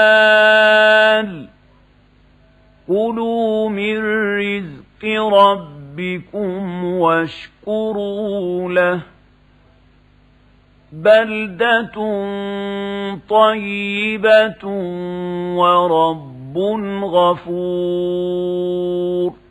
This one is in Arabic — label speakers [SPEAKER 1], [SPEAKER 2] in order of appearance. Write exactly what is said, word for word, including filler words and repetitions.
[SPEAKER 1] كلوا من رزق ربكم واشكروا له بلدة طيبة ورب غفور.